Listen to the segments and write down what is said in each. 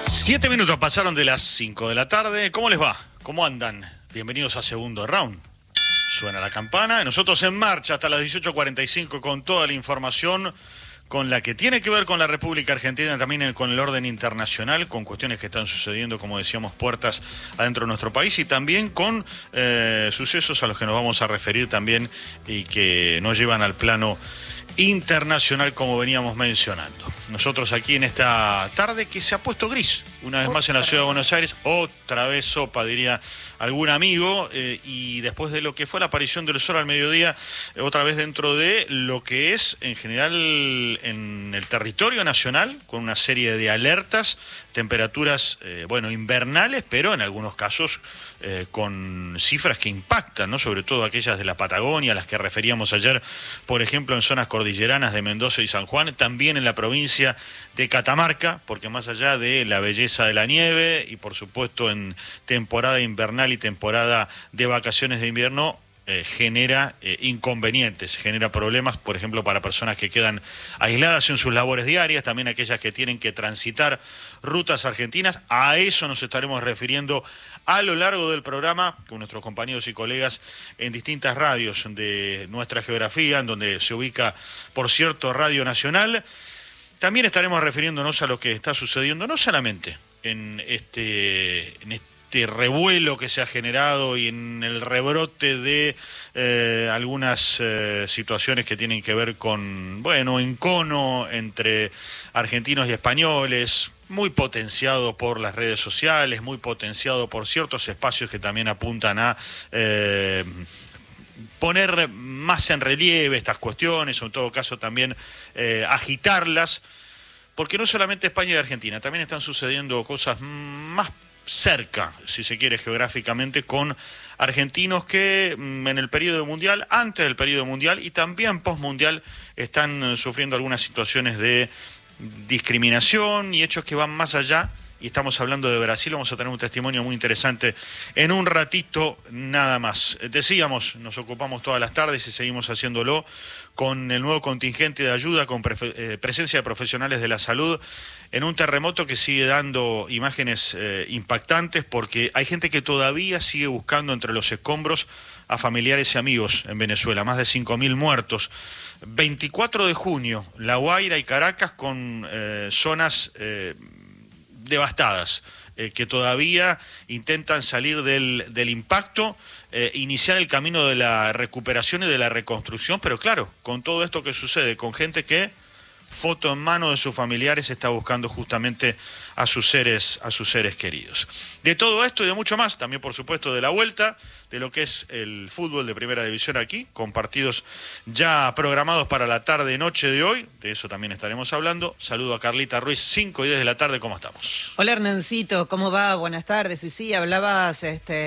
7 minutos pasaron de las 5 de la tarde. ¿Cómo les va? ¿Cómo andan? Bienvenidos a Segundo Round. Suena la campana. Nosotros en marcha hasta las 18:45 con toda la información con la que tiene que ver con la República Argentina, también con el orden internacional, con cuestiones que están sucediendo, como decíamos, puertas adentro de nuestro país, y también con sucesos a los que nos vamos a referir también y que nos llevan al plano internacional, como veníamos mencionando. Nosotros aquí en esta tarde que se ha puesto gris, una vez más en la ciudad de Buenos Aires, otra vez sopa, diría algún amigo, y después de lo que fue la aparición del sol al mediodía, otra vez dentro de lo que es en general en el territorio nacional, con una serie de alertas, temperaturas, invernales, pero en algunos casos con cifras que impactan, ¿no? Sobre todo aquellas de la Patagonia, las que referíamos ayer, por ejemplo, en zonas cordilleranas de Mendoza y San Juan, también en la provincia de Catamarca, porque más allá de la belleza de la nieve y por supuesto en temporada invernal y temporada de vacaciones de invierno, genera inconvenientes, genera problemas, por ejemplo, para personas que quedan aisladas en sus labores diarias, también aquellas que tienen que transitar rutas argentinas. A eso nos estaremos refiriendo a lo largo del programa con nuestros compañeros y colegas en distintas radios de nuestra geografía, en donde se ubica, por cierto, Radio Nacional. También estaremos refiriéndonos a lo que está sucediendo, no solamente en este revuelo que se ha generado y en el rebrote de algunas situaciones que tienen que ver con, encono entre argentinos y españoles, muy potenciado por las redes sociales, muy potenciado por ciertos espacios que también apuntan a poner más en relieve estas cuestiones, o en todo caso también agitarlas, porque no solamente España y Argentina, también están sucediendo cosas más cerca, si se quiere geográficamente, con argentinos que en el periodo mundial, antes del periodo mundial y también postmundial están sufriendo algunas situaciones de discriminación y hechos que van más allá. Y estamos hablando de Brasil, vamos a tener un testimonio muy interesante en un ratito nada más. Decíamos, nos ocupamos todas las tardes y seguimos haciéndolo con el nuevo contingente de ayuda, con presencia de profesionales de la salud, en un terremoto que sigue dando imágenes impactantes, porque hay gente que todavía sigue buscando entre los escombros a familiares y amigos en Venezuela, más de 5.000 muertos. 24 de junio, La Guaira y Caracas con zonas devastadas, que todavía intentan salir del impacto, iniciar el camino de la recuperación y de la reconstrucción, pero claro, con todo esto que sucede, con gente que, foto en mano de sus familiares, está buscando justamente a sus seres queridos. De todo esto y de mucho más, también por supuesto de la vuelta, de lo que es el fútbol de primera división aquí, con partidos ya programados para la tarde-noche de hoy, de eso también estaremos hablando. Saludo a Carlita Ruiz, 5 y 10 de la tarde, ¿cómo estamos? Hola Hernancito, ¿cómo va? Buenas tardes. Y sí, hablabas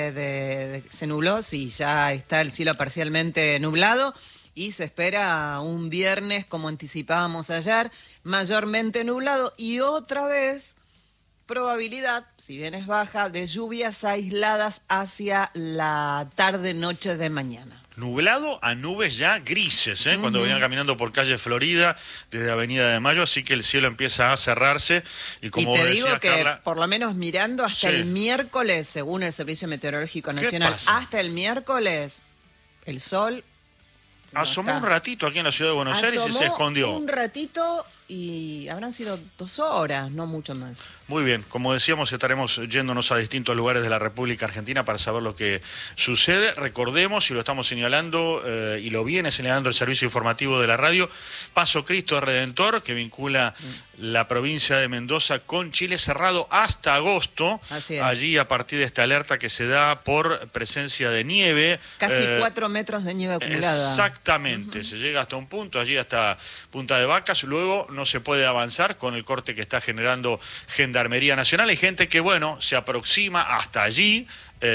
de se nubló, sí, ya está el cielo parcialmente nublado. Y se espera un viernes, como anticipábamos ayer, mayormente nublado y otra vez probabilidad, si bien es baja, de lluvias aisladas hacia la tarde-noche de mañana. Nublado a nubes ya grises, cuando venía caminando por calle Florida, desde Avenida de Mayo, así que el cielo empieza a cerrarse. Y como te decía digo que, Carla, por lo menos mirando hasta el miércoles, según el Servicio Meteorológico Nacional, hasta el miércoles, el sol asomó un ratito aquí en la ciudad de Buenos Aires y se escondió. Un ratito y habrán sido 2 horas, no mucho más. Muy bien, como decíamos, estaremos yéndonos a distintos lugares de la República Argentina para saber lo que sucede. Recordemos, y lo estamos señalando, y lo viene señalando el servicio informativo de la radio, Paso Cristo Redentor, que vincula la provincia de Mendoza con Chile, cerrado hasta agosto. Así es. Allí, a partir de esta alerta que se da por presencia de nieve. Casi 4 metros de nieve acumulada. Exactamente, se llega hasta un punto, allí hasta Punta de Vacas, luego no se puede avanzar con el corte que está generando Gendarmería Nacional. Hay gente que, se aproxima hasta allí,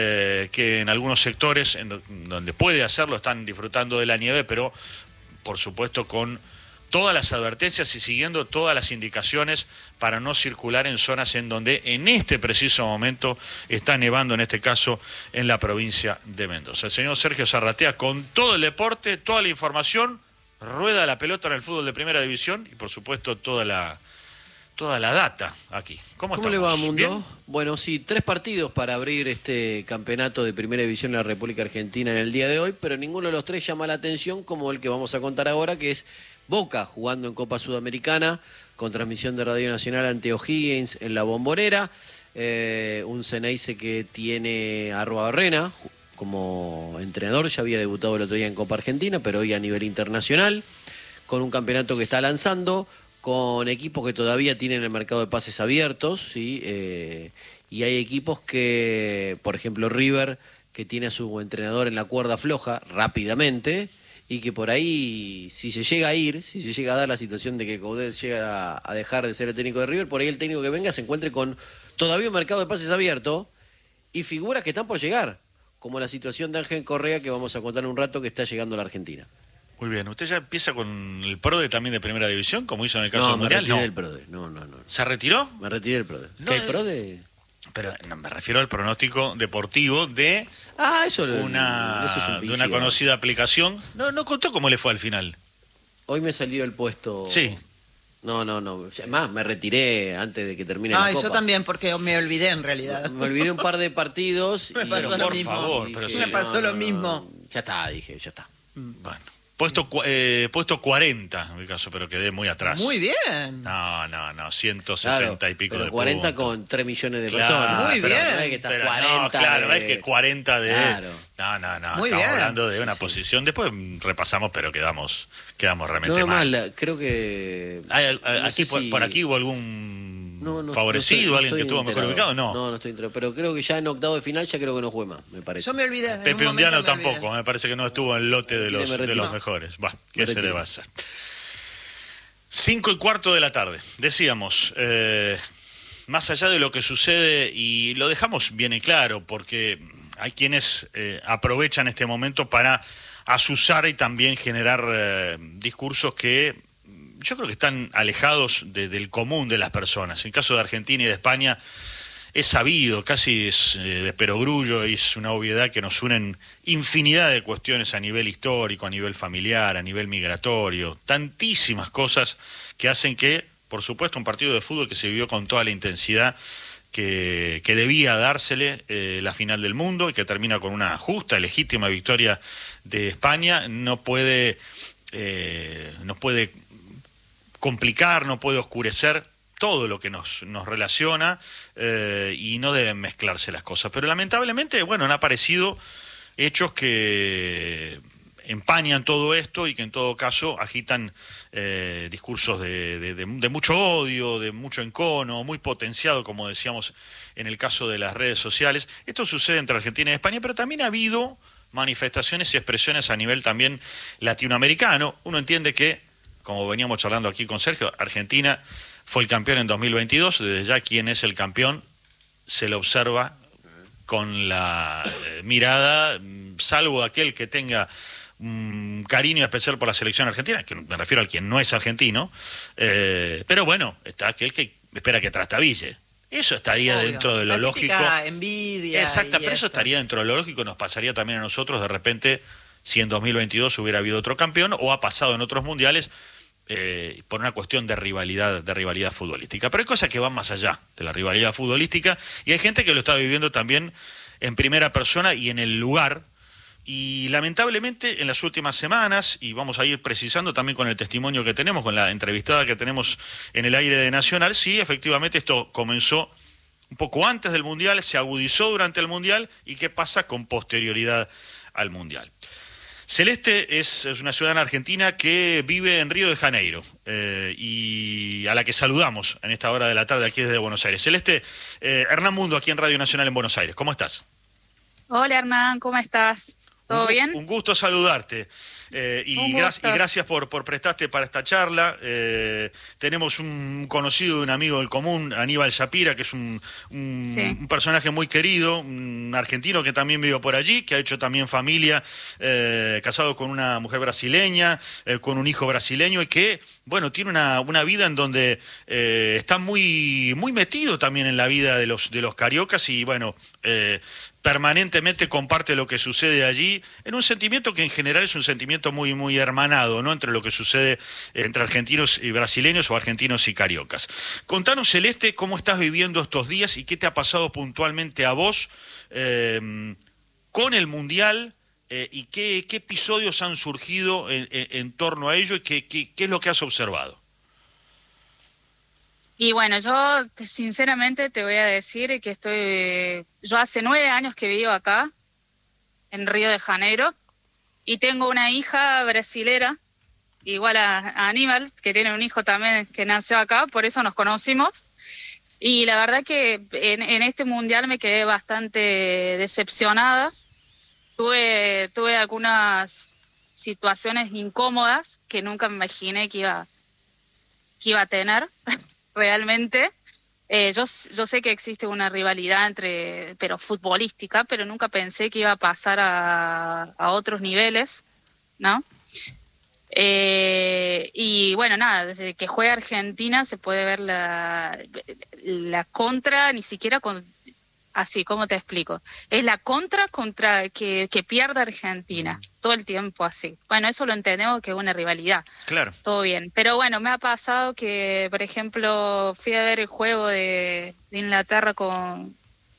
que en algunos sectores donde puede hacerlo están disfrutando de la nieve, pero por supuesto con todas las advertencias y siguiendo todas las indicaciones para no circular en zonas en donde en este preciso momento está nevando, en este caso en la provincia de Mendoza. El señor Sergio Zarratea con todo el deporte, toda la información, rueda la pelota en el fútbol de primera división y por supuesto toda la toda la data aquí. ¿Cómo le va, Mundo? ¿Bien? Bueno, sí, 3 partidos para abrir este campeonato de Primera División en la República Argentina en el día de hoy, pero ninguno de los 3 llama la atención como el que vamos a contar ahora, que es Boca jugando en Copa Sudamericana con transmisión de Radio Nacional ante O'Higgins en la Bombonera. Un Ceneice que tiene a Arruabarrena como entrenador, ya había debutado el otro día en Copa Argentina, pero hoy a nivel internacional, con un campeonato que está lanzando, con equipos que todavía tienen el mercado de pases abiertos, ¿sí? Y hay equipos que, por ejemplo, River, que tiene a su entrenador en la cuerda floja rápidamente, y que por ahí, si se llega a dar la situación de que Coudet llega a dejar de ser el técnico de River, por ahí el técnico que venga se encuentre con todavía un mercado de pases abierto y figuras que están por llegar, como la situación de Ángel Correa, que vamos a contar en un rato, que está llegando a la Argentina. Muy bien, ¿usted ya empieza con el PRODE también de Primera División, como hizo en el caso del Mundial? No, me retiré del PRODE, no. ¿Se retiró? Me retiré del PRODE. No, ¿Qué, PRODE? Pero no, me refiero al pronóstico deportivo de eso es un de vicio. una conocida aplicación. No contó cómo le fue al final. Hoy me salió el puesto... Sí. No. Además, me retiré antes de que termine la Copa. Yo también, porque me olvidé en realidad. Me olvidé un par de partidos. Me pasó pero lo por mismo. favor, pero me pasó lo mismo. Ya está, dije, ya está. Bueno, puesto 40 en mi caso, pero quedé muy atrás. Muy bien. No, 170 y pico pero de 40 puntos. con 3 millones de Claro, personas. muy Pero bien. No es que estás Pero 40 no, claro, no es que 40 de... Claro. No, Muy estamos bien. hablando de una posición. Después repasamos, pero quedamos realmente mal. Creo que... Aquí, sé si- por aquí hubo algún favorecido, no alguien que estoy estuvo mejor enterado. ubicado, no. No estoy enterado, pero creo que ya en octavo de final ya creo que no juega más, me parece. Yo me olvidé. en un Pepe momento Undiano me olvidé. tampoco, me parece que no estuvo en el lote de Me los retiro. mejores. Va, Me ¿qué se le retiro. va a hacer? 5:15 de la tarde. Decíamos, más allá de lo que sucede, y lo dejamos bien en claro, porque hay quienes aprovechan este momento para azuzar y también generar discursos que yo creo que están alejados del común de las personas. En el caso de Argentina y de España es sabido, casi es de perogrullo, es una obviedad que nos unen infinidad de cuestiones a nivel histórico, a nivel familiar, a nivel migratorio, tantísimas cosas que hacen que, por supuesto, un partido de fútbol que se vivió con toda la intensidad que debía dársele la final del mundo y que termina con una justa, legítima victoria de España, no puede complicar, no puede oscurecer todo lo que nos relaciona y no deben mezclarse las cosas. Pero lamentablemente, bueno, han aparecido hechos que empañan todo esto y que en todo caso agitan discursos de mucho odio, de mucho encono, muy potenciado, como decíamos en el caso de las redes sociales. Esto sucede entre Argentina y España, pero también ha habido manifestaciones y expresiones a nivel también latinoamericano. Uno entiende que, como veníamos charlando aquí con Sergio, Argentina fue el campeón en 2022, desde ya quien es el campeón se lo observa con la mirada, salvo aquel que tenga un cariño especial por la selección argentina, que me refiero al quien no es argentino, pero bueno, está aquel que espera que trastabille. Eso estaría Obvio. dentro de lo La lógico. típica envidia. Exacto, y pero eso esto. estaría dentro de lo lógico, nos pasaría también a nosotros de repente si en 2022 hubiera habido otro campeón o ha pasado en otros mundiales por una cuestión de rivalidad futbolística. Pero hay cosas que van más allá de la rivalidad futbolística y hay gente que lo está viviendo también en primera persona y en el lugar. Y lamentablemente en las últimas semanas, y vamos a ir precisando también con el testimonio que tenemos, con la entrevistada que tenemos en el aire de Nacional, sí, efectivamente esto comenzó un poco antes del Mundial, se agudizó durante el Mundial y qué pasa con posterioridad al Mundial. Celeste es una ciudadana argentina que vive en Río de Janeiro y a la que saludamos en esta hora de la tarde aquí desde Buenos Aires. Celeste, Hernán Mundo aquí en Radio Nacional en Buenos Aires, ¿cómo estás? Hola Hernán, ¿cómo estás? ¿Todo bien? Un gusto saludarte y gracias por prestarte para esta charla. Tenemos un conocido, un amigo del común, Aníbal Shapira, que es un personaje muy querido, un argentino que también vivió por allí, que ha hecho también familia, casado con una mujer brasileña, con un hijo brasileño y que, bueno, tiene una vida en donde está muy metido también en la vida de los cariocas y, bueno, permanentemente comparte lo que sucede allí, en un sentimiento que en general es un sentimiento muy, muy hermanado, ¿no? Entre lo que sucede entre argentinos y brasileños o argentinos y cariocas. Contanos, Celeste, cómo estás viviendo estos días y qué te ha pasado puntualmente a vos con el Mundial y qué episodios han surgido en torno a ello y qué es lo que has observado. Y bueno, yo sinceramente te voy a decir que yo hace 9 años que vivo acá, en Río de Janeiro, y tengo una hija brasilera, igual a Aníbal, que tiene un hijo también que nació acá, por eso nos conocimos. Y la verdad que en este mundial me quedé bastante decepcionada. Tuve algunas situaciones incómodas que nunca me imaginé que iba a tener realmente. Yo sé que existe una rivalidad pero futbolística, pero nunca pensé que iba a pasar a otros niveles, ¿no? Y bueno, nada, desde que juega Argentina se puede ver la contra, ni siquiera así, ¿cómo te explico? Es la contra que pierde Argentina, todo el tiempo así. Bueno, eso lo entendemos que es una rivalidad. Claro. Todo bien. Pero bueno, me ha pasado que, por ejemplo, fui a ver el juego de Inglaterra con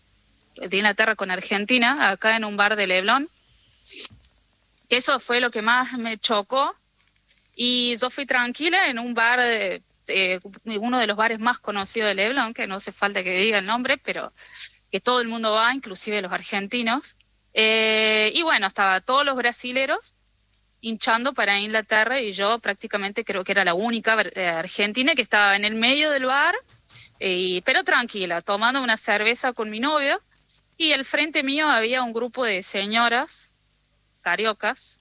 Argentina, acá en un bar de Leblon. Eso fue lo que más me chocó. Y yo fui tranquila en un bar, uno de los bares más conocidos de Leblon, que no hace falta que diga el nombre, pero que todo el mundo va, inclusive los argentinos. Y bueno, estaban todos los brasileros hinchando para Inglaterra y yo prácticamente creo que era la única argentina que estaba en el medio del bar, pero tranquila, tomando una cerveza con mi novio. Y al frente mío había un grupo de señoras cariocas.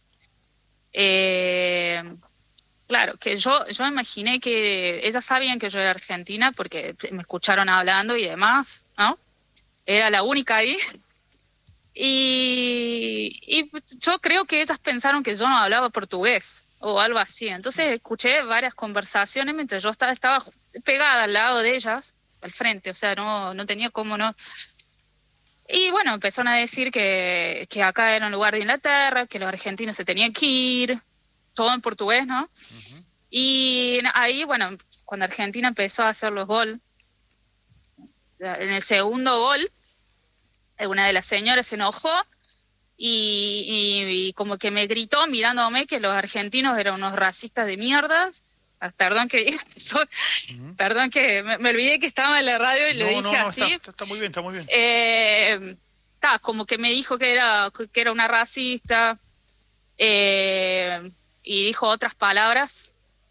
Claro, que yo imaginé que ellas sabían que yo era argentina porque me escucharon hablando y demás, ¿no? Era la única ahí. Y yo creo que ellas pensaron que yo no hablaba portugués o algo así. Entonces escuché varias conversaciones mientras yo estaba pegada al lado de ellas, al frente, o sea, no tenía cómo no. Y bueno, empezaron a decir que acá era un lugar de Inglaterra, que los argentinos se tenían que ir, todo en portugués, ¿no? Uh-huh. Y ahí, bueno, cuando Argentina empezó a hacer los goles, en el segundo gol, una de las señoras se enojó y como que me gritó mirándome que los argentinos eran unos racistas de mierda. Perdón que diga eso, uh-huh. Perdón que me olvidé que estaba en la radio y lo dije así. Está muy bien, está muy bien. Como que me dijo que era una racista y dijo otras palabras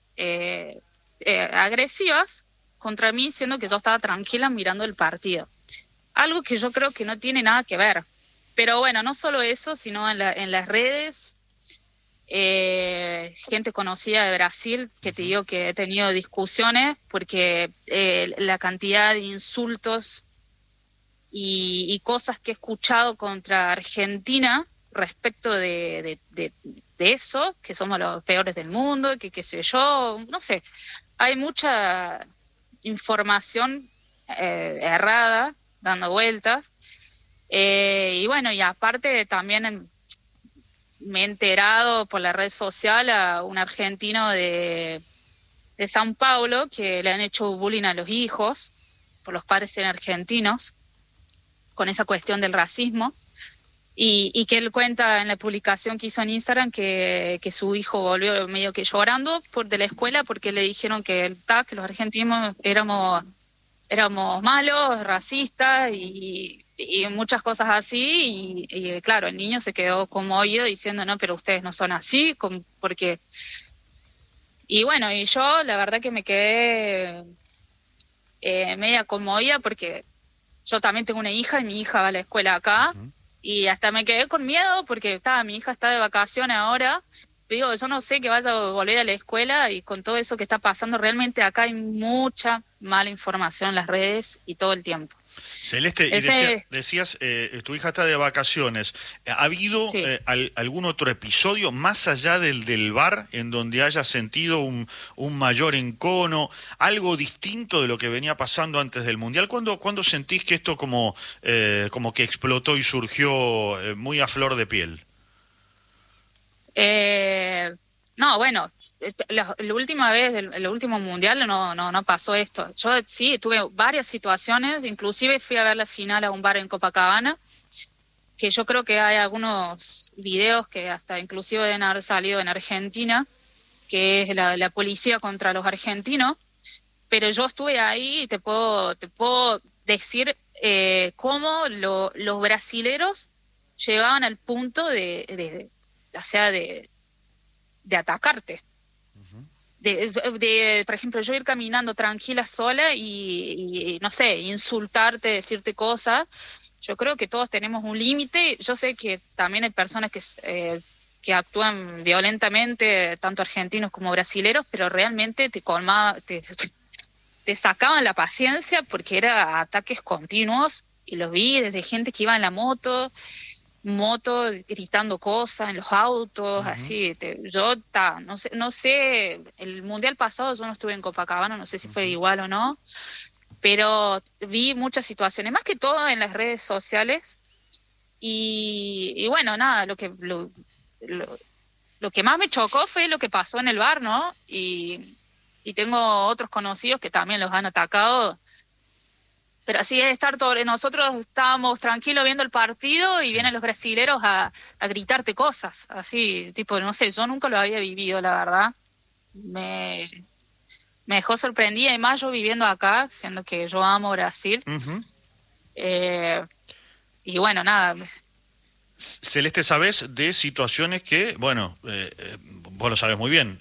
agresivas contra mí, siendo que yo estaba tranquila mirando el partido. Algo que yo creo que no tiene nada que ver. Pero bueno, no solo eso, sino en las redes, gente conocida de Brasil, que te digo que he tenido discusiones, porque la cantidad de insultos y cosas que he escuchado contra Argentina respecto de eso, que somos los peores del mundo, que qué sé yo, no sé. Hay mucha información errada dando vueltas, y bueno, y aparte también me he enterado por la red social a un argentino de São Paulo que le han hecho bullying a los hijos por los padres en argentinos con esa cuestión del racismo, y que él cuenta en la publicación que hizo en Instagram que su hijo volvió medio que llorando de la escuela porque le dijeron que los argentinos éramos malos, racistas y muchas cosas así, y claro, el niño se quedó conmovido diciendo, no, pero ustedes no son así, porque... Y bueno, y yo la verdad que me quedé media conmovida porque yo también tengo una hija y mi hija va a la escuela acá, uh-huh. Y hasta me quedé con miedo porque mi hija está de vacaciones ahora. Digo, yo no sé que vaya a volver a la escuela, y con todo eso que está pasando, realmente acá hay mucha mala información en las redes y todo el tiempo. Celeste, y decías, tu hija está de vacaciones. ¿Ha habido Sí. algún otro episodio más allá del bar en donde hayas sentido un mayor encono, algo distinto de lo que venía pasando antes del Mundial? ¿Cuándo sentís que esto como que explotó y surgió muy a flor de piel? No, bueno, la última vez, el último mundial no pasó esto. Yo sí tuve varias situaciones, inclusive fui a ver la final a un bar en Copacabana, que yo creo que hay algunos videos que hasta inclusive deben haber salido en Argentina, que es la policía contra los argentinos, pero yo estuve ahí y te puedo decir cómo los brasileros llegaban al punto o sea, de atacarte. Por ejemplo, yo ir caminando tranquila sola y, no sé, insultarte, decirte cosas. Yo creo que todos tenemos un límite. Yo sé que también hay personas que actúan violentamente, tanto argentinos como brasileros, pero realmente te sacaban la paciencia porque eran ataques continuos, y los vi desde gente que iba en la moto gritando cosas en los autos, así. No sé, el mundial pasado yo no estuve en Copacabana, no sé si fue igual o no, pero vi muchas situaciones, más que todo en las redes sociales, y bueno, nada, lo que más me chocó fue lo que pasó en el bar, ¿no? Y tengo otros conocidos que también los han atacado. Pero así es estar todo. Nosotros estábamos tranquilos viendo el partido y vienen los brasileros a gritarte cosas. Así, tipo, no sé, yo nunca lo había vivido, la verdad. Me dejó sorprendida, y más yo viviendo acá, siendo que yo amo Brasil. Y bueno, nada. Celeste, ¿sabés de situaciones que, bueno, vos lo sabés muy bien,